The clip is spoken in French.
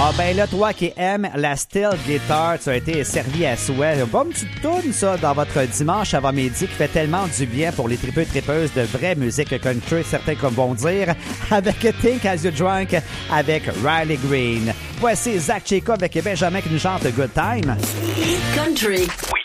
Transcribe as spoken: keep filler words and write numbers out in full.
Ah ben là, toi qui aimes la steel guitar, tu as été servi à souhait. Bonne petite tourne, ça, dans votre dimanche avant-midi qui fait tellement du bien pour les tripeux tripeuses de vraie musique country, certains comme vont dire, avec Think As You Drunk, avec Riley Green. Voici Zach Jacob avec Benjamin qui nous chante Good Time. Country. We